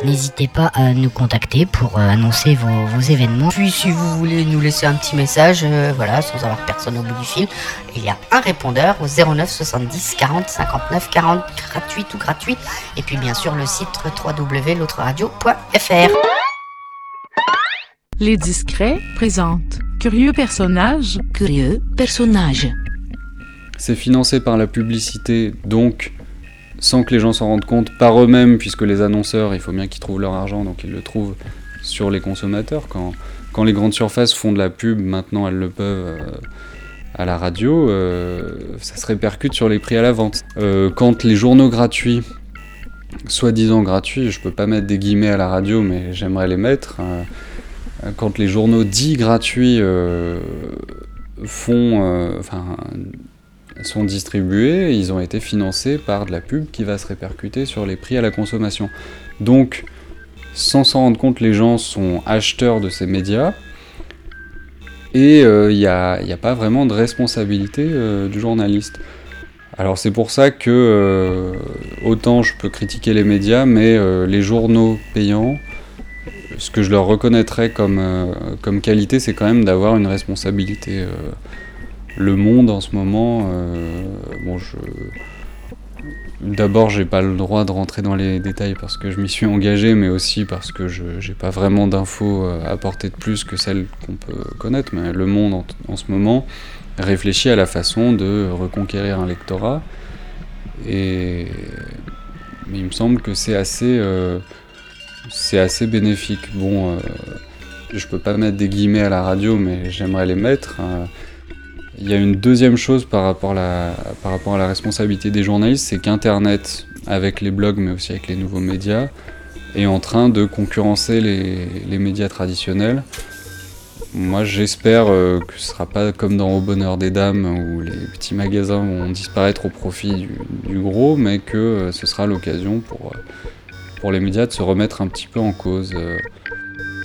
N'hésitez pas à nous contacter pour annoncer vos événements. Puis si vous voulez nous laisser un petit message, sans avoir personne au bout du fil, il y a un répondeur au 09 70 40 59 40, gratuit. Et puis bien sûr le site www.l'autreradio.fr. Les Discrets présentent Curieux personnages. C'est financé par la publicité, donc sans que les gens s'en rendent compte par eux-mêmes, puisque les annonceurs, il faut bien qu'ils trouvent leur argent, donc ils le trouvent sur les consommateurs. Quand les grandes surfaces font de la pub, maintenant elles le peuvent à la radio, ça se répercute sur les prix à la vente. Quand les journaux gratuits, soi-disant gratuits, je peux pas mettre des guillemets à la radio, mais j'aimerais les mettre, quand les journaux dits gratuits sont distribués, ils ont été financés par de la pub qui va se répercuter sur les prix à la consommation. Donc, sans s'en rendre compte, les gens sont acheteurs de ces médias, et il n'y a pas vraiment de responsabilité du journaliste. Alors c'est pour ça que, autant je peux critiquer les médias, mais les journaux payants, ce que je leur reconnaîtrais comme qualité, c'est quand même d'avoir une responsabilité. Le Monde en ce moment, d'abord j'ai pas le droit de rentrer dans les détails parce que je m'y suis engagé, mais aussi parce que j'ai pas vraiment d'infos à apporter de plus que celles qu'on peut connaître. Mais Le Monde en ce moment réfléchit à la façon de reconquérir un lectorat, mais il me semble que c'est assez bénéfique. Je peux pas mettre des guillemets à la radio, mais j'aimerais les mettre. Il y a une deuxième chose par rapport à la responsabilité des journalistes, c'est qu'Internet, avec les blogs mais aussi avec les nouveaux médias, est en train de concurrencer les médias traditionnels. Moi j'espère que ce sera pas comme dans Au Bonheur des Dames où les petits magasins vont disparaître au profit du gros, mais que ce sera l'occasion pour les médias de se remettre un petit peu en cause.